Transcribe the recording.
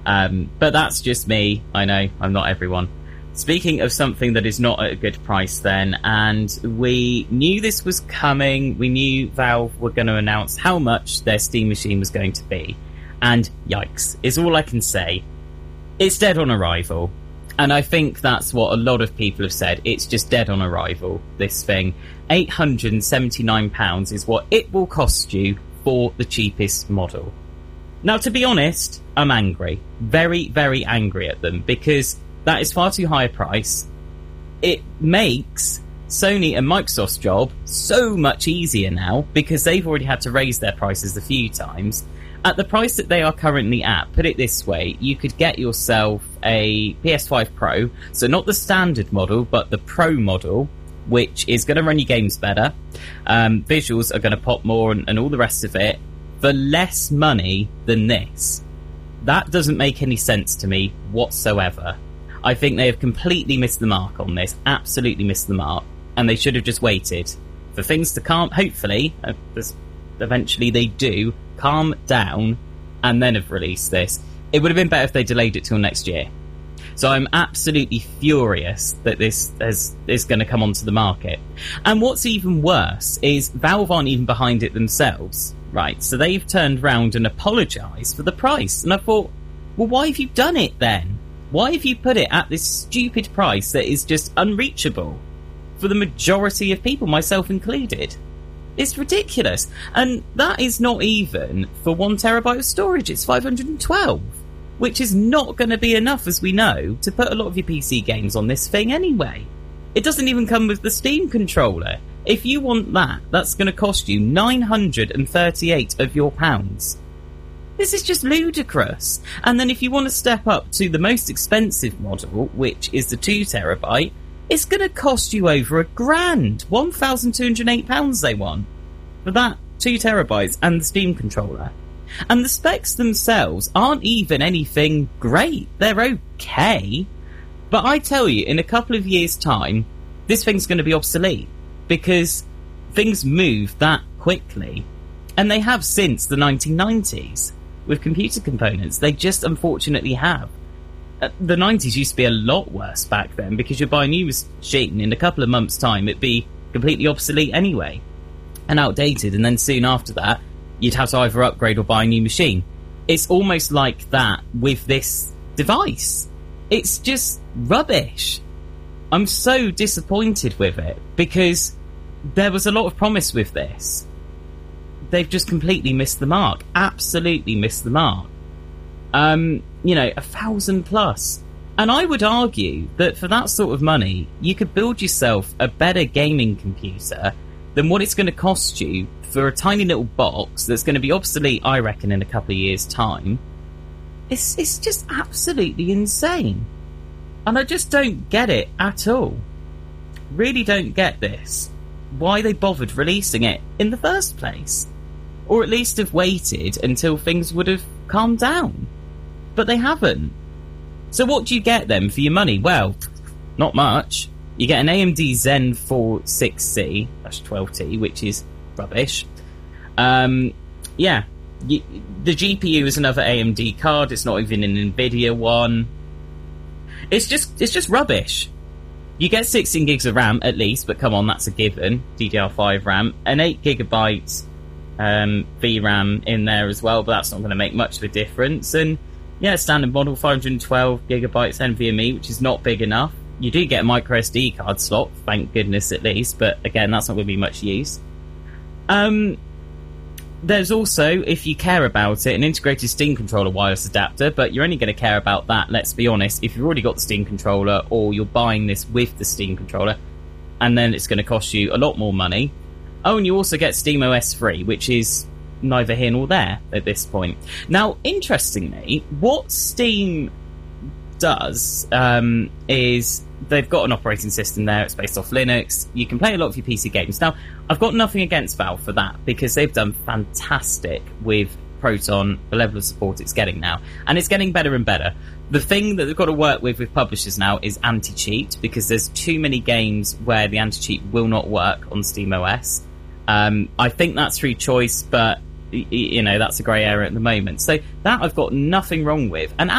But that's just me. I know, I'm not everyone. Speaking of something that is not at a good price then, and we knew this was coming, we knew Valve were going to announce how much their Steam machine was going to be, and yikes, is all I can say. It's dead on arrival, and I think that's what a lot of people have said. It's just dead on arrival, this thing. £879 is what it will cost you for the cheapest model. Now, to be honest, I'm angry. Very, very angry at them, because that is far too high a price. It makes Sony and Microsoft's job so much easier now, because they've already had to raise their prices a few times. At the price that they are currently at, put it this way, you could get yourself a PS5 Pro, so not the standard model, but the Pro model, which is going to run your games better. Visuals are going to pop more and all the rest of it, for less money than this. That doesn't make any sense to me whatsoever. I think they have completely missed the mark on this, absolutely missed the mark, and they should have just waited for things to calm, hopefully, eventually they do, calm down, and then have released this. It would have been better if they delayed it till next year. So I'm absolutely furious that this is going to come onto the market. And what's even worse is Valve aren't even behind it themselves, right? So they've turned round and apologised for the price. And I thought, well, why have you done it then? Why have you put it at this stupid price that is just unreachable for the majority of people, myself included? It's ridiculous. And that is not even for 1 terabyte of storage. It's 512, which is not going to be enough, as we know, to put a lot of your PC games on this thing anyway. It doesn't even come with the Steam controller. If you want that, that's going to cost you 938 of your pounds. This is just ludicrous. And then if you want to step up to the most expensive model, which is the 2 terabyte, it's going to cost you over £1,000. £1,208 they want for that 2 terabytes and the Steam controller. And the specs themselves aren't even anything great. They're okay. But I tell you, in a couple of years' time, this thing's going to be obsolete, because things move that quickly. And they have since the 1990s with computer components. They just unfortunately have. The 90s used to be a lot worse back then, because you'd buy a new machine, in a couple of months' time it'd be completely obsolete anyway and outdated, and then soon after that you'd have to either upgrade or buy a new machine. It's almost like that with this device. It's just rubbish. I'm so disappointed with it, because there was a lot of promise with this. They've just completely missed the mark. Absolutely missed the mark. You know, £1,000+. And I would argue that for that sort of money, you could build yourself a better gaming computer than what it's going to cost you for a tiny little box that's going to be obsolete, I reckon, in a couple of years' time. It's just absolutely insane. And I just don't get it at all. Really don't get this. Why they bothered releasing it in the first place. Or at least have waited until things would have calmed down. But they haven't. So what do you get then for your money? Well, not much. You get an AMD Zen 4 6C, that's 12T, which is rubbish. The GPU is another AMD card. It's not even an NVIDIA one. It's just rubbish. You get 16 gigs of RAM at least, but come on, that's a given. DDR5 RAM, an 8 gigabyte VRAM in there as well, but that's not going to make much of a difference. And yeah, standard model, 512 gigabytes NVMe, which is not big enough. You do get a micro SD card slot, thank goodness at least, but again, that's not going to be much use. There's also, if you care about it, an integrated Steam controller wireless adapter, but you're only going to care about that, let's be honest, if you've already got the Steam controller, or you're buying this with the Steam controller, and then it's going to cost you a lot more money. Oh, and you also get SteamOS free, which is neither here nor there at this point. Now, interestingly, what Steam does is they've got an operating system there. It's based off Linux. You can play a lot of your PC games. Now, I've got nothing against Valve for that, because they've done fantastic with Proton, the level of support it's getting now. And it's getting better and better. The thing that they've got to work with publishers now is anti-cheat, because there's too many games where the anti-cheat will not work on SteamOS. I think that's through choice, but you know, that's a grey area at the moment. So that I've got nothing wrong with. And